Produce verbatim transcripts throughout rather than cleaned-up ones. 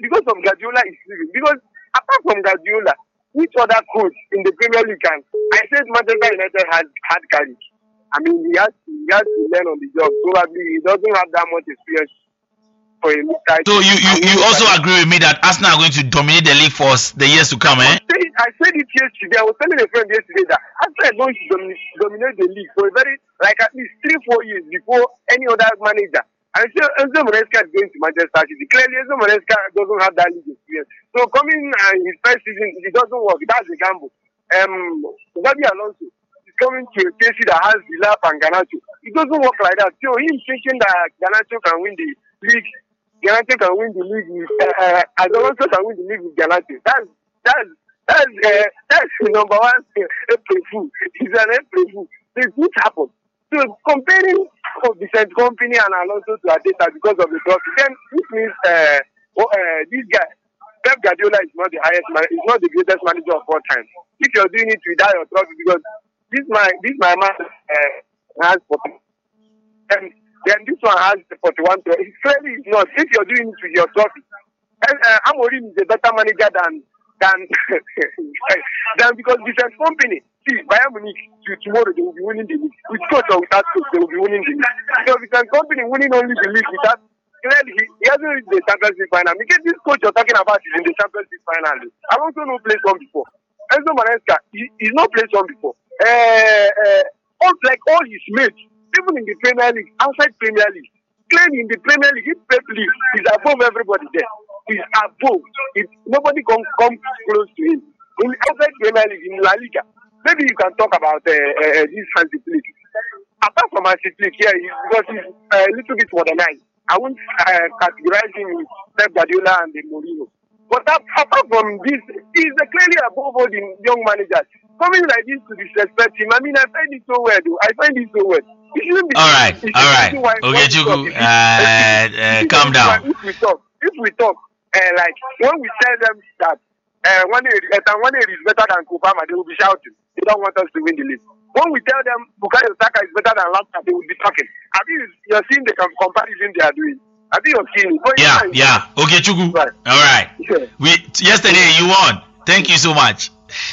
because of Guardiola is leaving. Because apart from Guardiola, which other coach in the Premier League can? I said Manchester United had had courage. I mean, he has to, he has to learn on the job. Probably he doesn't have that much experience for a league title. So you you, you also agree with me that Arsenal are going to dominate the league for the years to come, eh? I said it, I said it yesterday. I was telling a friend yesterday that Arsenal are going to dominate, dominate the league for a very like at least three four years before any other manager. And so Enzo Maresca is going to Manchester City. Clearly, Enzo Maresca doesn't have that league experience. So coming uh, in his first season, it doesn't work. That's a gamble. Um, Xabi Alonso is coming to a Chelsea that has Villar and Garnacho. It doesn't work like that. So him thinking that Garnacho can win the league, Garnacho can win the league with uh, as Alonso can win the league with Garnacho. That's that's that's uh, that's the number one April Fool. He's an April Fool. So it won't happen. So comparing Vicente Kompany and Alonso to Arteta because of the trophy, then it means uh, oh, uh, this guy Pep Guardiola is not the highest man, is not the greatest manager of all time. If you're doing it without your trophy, because this my this my man uh, has forty, and then this one has forty-one. It's clearly not. If you're doing it with your trophy, and uh, Amorim is a better manager than than than because Vicente Kompany. See, Bayern Munich tomorrow they will be winning the league. With coach or without coach, they will be winning the league. So Vicente Kompany winning only the league without. Clearly, he, he hasn't reached the Champions League final. Because this coach you're talking about is in the Champions League final. I also know played one before. Enzo Maresca, he, he's not played one before. Uh, uh, all, like all his mates, even in the Premier League, outside Premier League, clearly in the Premier League, his Pep League is above everybody there. He's above. It, nobody come come close to him. In outside Premier League, in La Liga, maybe you can talk about uh, uh, this Hansi Flick. Apart from Hansi Flick, yeah, because he's uh, a little bit modernized. I won't uh, categorize him with Pep Guardiola and the Mourinho. But that, apart from this, he's uh, clearly above all the young managers. Coming like this to disrespect him, I mean, I find it so weird. I find it so weird. It all right, all right. Okay, Chuku, uh, uh, calm down. If we talk, if we talk, uh, like when we tell them that uh, one day one day is better than Obama, they will be shouting. They don't want us to win the league. When we tell them Bukayo Saka is better than Lampard, they will be talking. I think you're seeing the comparison they are doing. I think you're seeing it. Yeah, yeah. Okay, Chuku. Right. All right. Yeah. We yesterday you won. Thank you so much.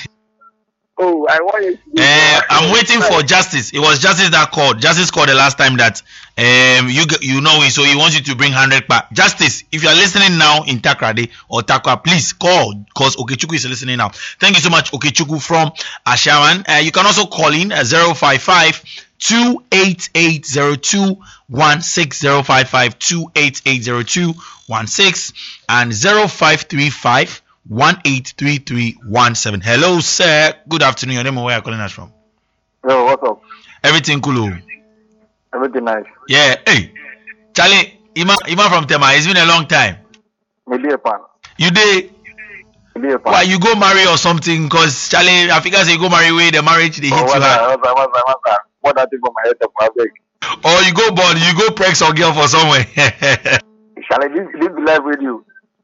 Oh, I want you. Uh, I'm waiting for Justice. It was Justice that called. Justice called the last time that um you you know it, so he wants you to bring hundred back. Justice, if you are listening now in Takrade or Takwa, please call because Okechukwu is listening now. Thank you so much, Okechukwu from Ashawan. Uh, you can also call in uh, zero five five two eight eight zero two one six zero five five two eight eight zero two one six and zero five three five. one eight three three one seven. Hello, sir. Good afternoon. Your name and where you're calling us from? Hello, what's up? Everything cool. Everything nice. Yeah. Hey, Charlie, Ima, Ima from Tema. It's been a long time. Maybe a pan. You did? Maybe a pan. Why you go marry or something? Because Charlie, I figure say you go marry where the marriage they hit oh, you hard. What's that? What's that? What's that? What that thing for my head up my bag? Or you go born, you go prex or girl for somewhere. Charlie, this this be live radio.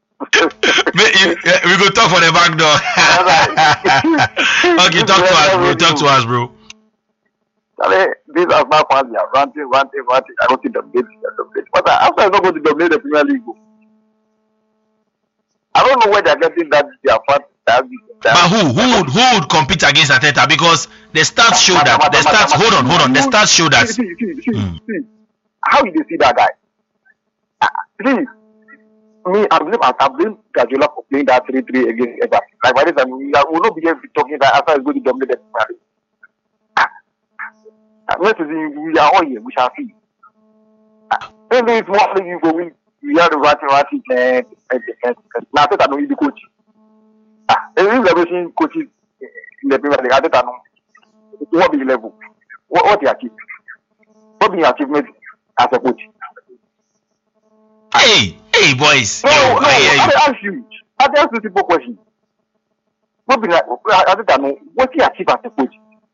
We go talk for the back door. Okay, talk to us, bro. Talk to us, bro. These are my fans. Ranting, ranting, ranting. I don't think the big, the big. But after I don't go to dominate the Premier League, I don't know where they're getting that. They are fans. But who, who would, who would compete against Arteta? Because the stats show that. The stats. Hold on, hold on. The stats show that. See, see, see, mm. see. How did they see that guy? Uh, see. Me, I believe I blame Guardiola for playing that three three against Everton. Like by this time, we will not be talking that after it's going to dominate the Premier League. We are all here. We shall see. Maybe it's more like you go win. We are the ratting, ratting, and now I know you the coach. Ah, there is everything coaches in the Premier League. I don't know what be the level, what what he achieved, what be his achievement as a coach. Hey, hey, boys. No, Yo, no, I hear you. I ask you. I ask you a simple question. What be like? I don't know what he achieved as a coach.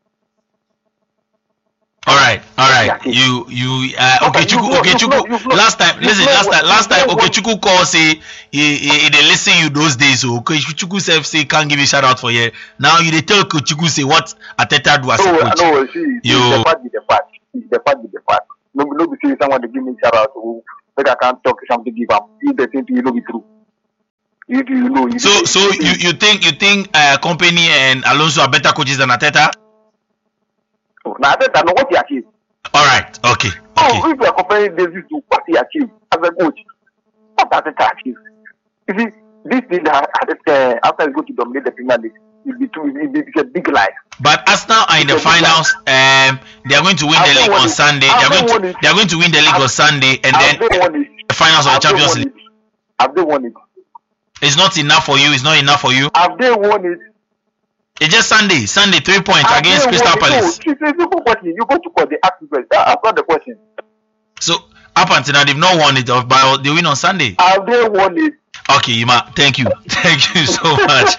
All right, all right. You, you. Uh, okay, Chuku. Okay, Chuku. Last time, listen. Last time, last time. Okay, Chuku call say he, he, they listen you those days. So okay, Chuku self say can't give you shout out for you. Now you they tell Chuku say what Arteta do as a coach. No, no. See, you. The part with the part. The part with the part. No, no. Be say someone they give me shout out. Like I can't talk something give up. If they think you know be true. If you know. If So you, so you, you think you think uh, Company and Alonso are better coaches than Arteta? Now I know what he achieved. All right. Okay. Oh, Okay. if you are comparing Davis to what he achieved as a coach, what does it achieve? You see, this thing that uh, after he go to dominate the Premier League, it be too, it be, it's a big lie. But Arsenal are in the finals. Um, they are going to win the league on Sunday. They are going to they are going to win the league on Sunday, and then the finals of the Champions League. Have they won it? It's not enough for you. It's not enough for you. Have they won it? It's just Sunday. Sunday, three points Have against they Crystal won it? Palace. No, it's a simple question. You go to call the activist. That's not the question. So up until now, they've not won it, but they win on Sunday. Have they won it? Okay, Yima, thank you, thank you so much.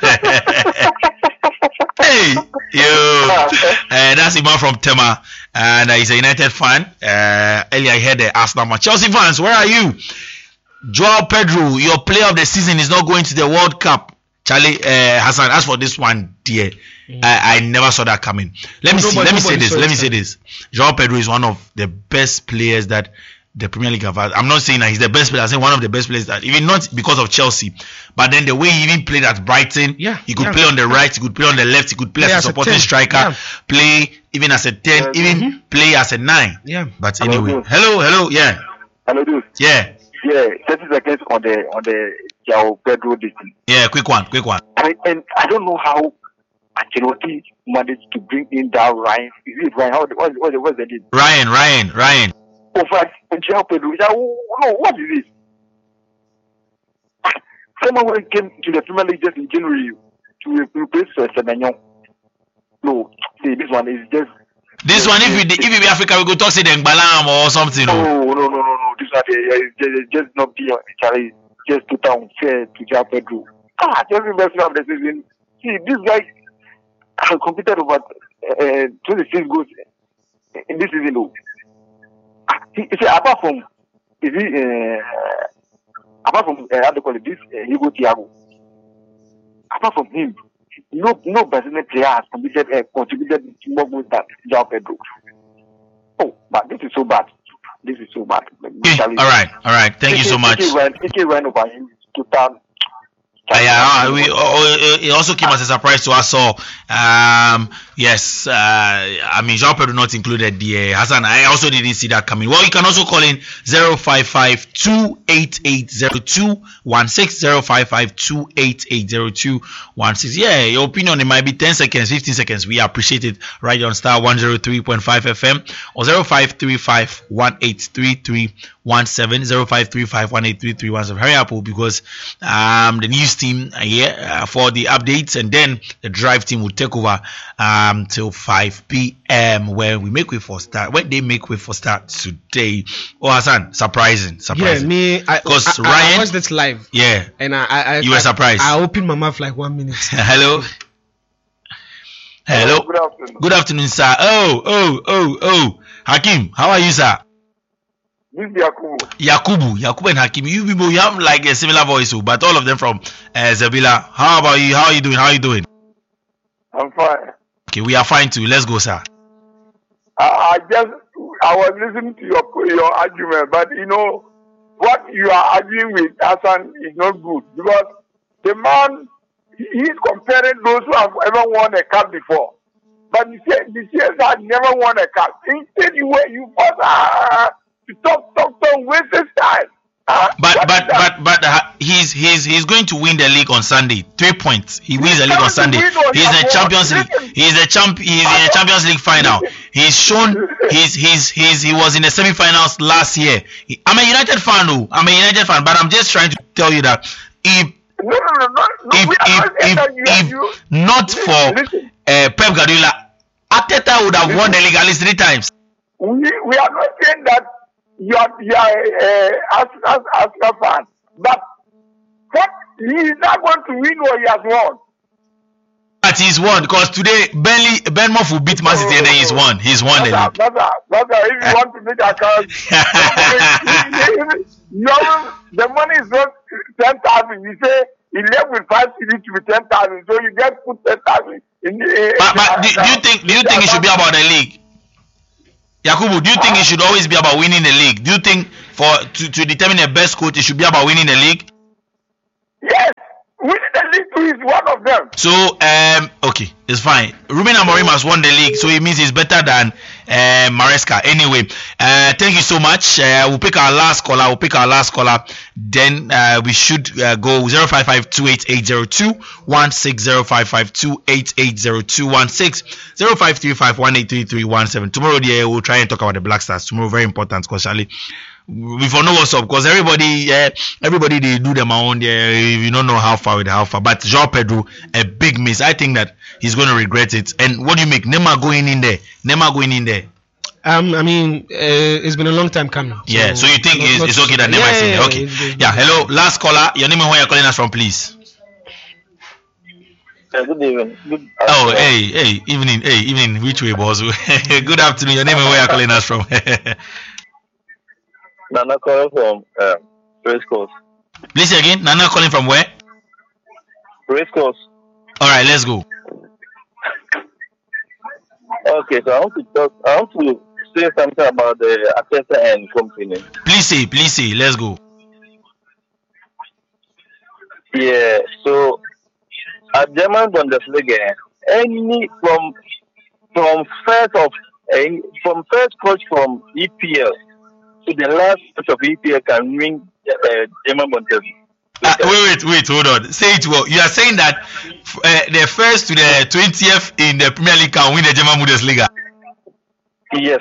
Hey, yo, uh, that's Iman from Tema, and uh, he's a United fan. Uh, earlier I heard the Arsenal match. Chelsea fans, where are you? Joao Pedro, your player of the season is not going to the World Cup. Charlie uh, Hassan, as for this one, dear, mm. I, I never saw that coming. Let me no, see. Let me say this. Let me say this. Joao Pedro is one of the best players that the Premier League have had. I'm not saying that he's the best player. I'm saying one of the best players that, even not because of Chelsea, but then the way he even played at Brighton. Yeah, he could yeah. play on the right, he could play on the left, he could play, play as a supporting striker, yeah. play even as a ten, yeah, even mm-hmm. play as a nine. Yeah. But hello, anyway, dude. hello, hello, yeah. Hello, dude. Yeah. Yeah, thirty seconds on the on the Joao Pedro thing. Yeah, quick one, quick one. I, and I don't know how Ancelotti managed to bring in that Ryan. Is it Ryan? How, what, what, what's the name? Ryan, Ryan, Ryan. Over Joao Pedro. No, what is this? Someone who came to the Premier League just in January to replace Semenyo. No, see, this one is just. This one, if we if we be Africa, we go talk say the Ngbalam or something. No, no, no, no, no. This one is just, just not be Charlie. Just to town fair to Joao Pedro. Ah, just remember of the season. See, this guy has competed over uh, twenty-six goals in this season. Though. He, see, apart from, is he, uh, apart from uh, how do you call it, this uh, Hugo Thiago. Apart from him, no, no Brazilian player has competed, uh, contributed more goals than Joao Pedro. Oh, but this is so bad. This is so bad. Okay. All right, all right. Thank you so much. He ran over him to town. Uh, yeah, we, uh, it also came as a surprise to us all. Um, yes, uh, I mean, Joao Pedro not included the uh, Hassan. I also didn't see that coming. Well, you can also call in zero five five two eight eight zero two one six zero five five two eight eight zero two one six. Yeah, your opinion, it might be ten seconds, fifteen seconds. We appreciate it. Right on Star one oh three point five F M or zero five three five one eight three three one seven zero five three five one eight three three one seven. Hurry up, because um, the news team are here uh, for the updates, and then the drive team will take over um, till five p.m. where we make way for start. When they make way for start today. Oh, Hassan, surprising, surprising. Yeah, me, I, because I, Ryan, I watched it live. Yeah, and I, I you were I, surprised. I opened my mouth like one minute. Hello. Hello. Good afternoon. Good afternoon, sir. Oh, oh, oh, oh. Hakim, how are you, sir? This is Yakubu. Yakubu, Yakubu and Hakim. You people, you have like a similar voice, but all of them from uh, Zabila. How about you? How are you doing? How are you doing? I'm fine. Okay, we are fine too. Let's go, sir. I, I just, I was listening to your your argument, but you know what you are arguing with Hassan is not good, because the man, he is comparing those who have ever won a cup before, but the the C S had never won a cup. Instead, you were you first uh, to talk talk talk waste his time. Uh, but but but but uh, he's he's he's going to win the league on Sunday. Three points. He wins the league on Sunday. He's in Champions League. He's a champ. He's in a Champions League final. He's shown. He's he's he's he was in the semi-finals last year. He, I'm a United fan, though. I'm a United fan, but I'm just trying to tell you that if no, no, no, no, no, if if if, if, if not for uh, Pep Guardiola, Arteta would have won the league at least three times. We we are not saying that. You are, you are uh, as, as, as a fan, but what he is not going to win what he has won. But he's won, because today Burnley, Bournemouth will beat Man City, and then he's won. He's won the league. That's a, that's a, if you want to make account, you have, the money is not ten thousand. You say he left with five cities to be ten thousand, so you just put ten thousand in the. But, but do, do you think? Do you think it should be about the league? Yakubu, do you think it should always be about winning the league? Do you think for to, to determine the best coach, it should be about winning the league? Yes. one of them. So, um, okay, it's fine. Ruben Amorim has won the league, so it means he's better than uh, Maresca. Anyway, uh, thank you so much. Uh, we'll pick our last caller. We'll pick our last caller. Then uh, we should uh, go zero five five two eight eight zero two one six zero five five two eight eight zero two one six zero five three five one eight three three one seven. Tomorrow, dear, we'll try and talk about the Black Stars. Tomorrow, very important, because Charlie, we for know what's up, because everybody, uh, everybody they do them own. Yeah, you don't know how far with how far. But João Pedro, a big miss. I think that he's going to regret it. And what do you make? Neymar going in there. Neymar going in there. Um, I mean, uh, it's been a long time coming. So Yeah. So you think not- it's, not- it's okay that Neymar yeah, is in there? yeah, Okay. it's- it's- Yeah. Hello, last caller. Your name and where you're calling us from, please. Uh, good evening. Good Oh, afternoon. hey, hey, evening, hey, evening. Which way, boss? Good afternoon. Your name and where you're calling us from. Nana calling from uh, Race Course. Please again. Nana calling from where? Race Course. All right, let's go. Okay, so I want to talk. I want to say something about the Arteta and company. Please say, please say. Let's go. Yeah. So at German Bundesliga, any from from first of uh, from first coach from E P L to the last coach of E P L can win uh, German Bundesliga. Ah, wait, wait, wait, hold on. Say it well. You are saying that uh, the first to the twentieth in the Premier League can win the German Bundesliga. Yes.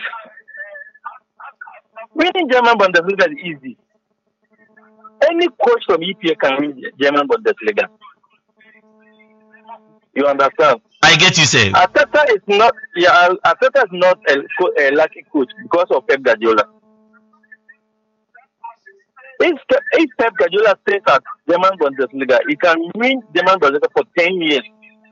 Winning German Bundesliga is easy. Any coach from E P L can win German Bundesliga. You understand? I get you, say. Arteta is not. Yeah, Arteta is not a, co- a lucky coach because of Pep Guardiola. If, if Pep Guardiola stays at German Bundesliga, he can win German Bundesliga for ten years.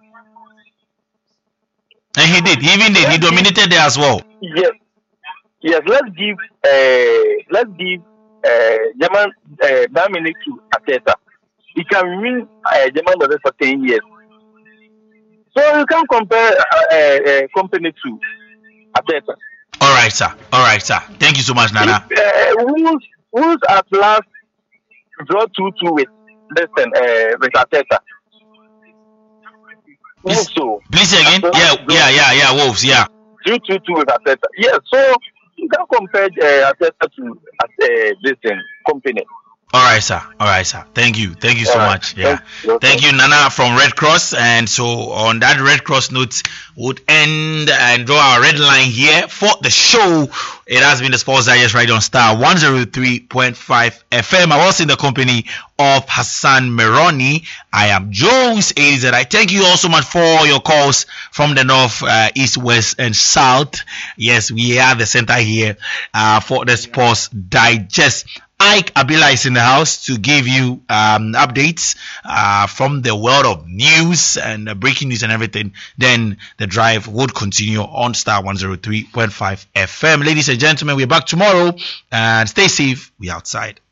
And he did. He even did. He dominated there as well. Yes, yes. Let's give uh, let's give uh, German uh, Bayern Munich to Arteta. He can win uh, German Bundesliga for ten years. So you can compare uh, uh, company to Arteta. All right, sir. All right, sir. Thank you so much, Nana. If, uh, Wolves, Wolves at last draw two two with listen uh, with Arteta. Please, So please say again. Yeah, yeah, yeah, yeah. Wolves, yeah. two two two with Arteta. Yes, so you can compare uh, Arteta to uh, this uh, company. All right, sir. All right, sir. Thank you. Thank you so All right. much. Yeah. Thank you. Thank you, Nana from Red Cross. And so on that Red Cross note, would end and draw our red line here for the show. It has been the Sports Digest right on Star one oh three point five F M. I was in the company of Hassan Meroni. I am Jones A Z. I thank you all so much for your calls from the north, uh, east, west, and south. Yes, we are the center here uh, for the Sports Digest. Ike Abila is in the house to give you um, updates uh, from the world of news and uh, breaking news and everything. Then the drive would continue on Star one oh three point five F M. Ladies and gentlemen, we're back tomorrow. And stay safe. We outside.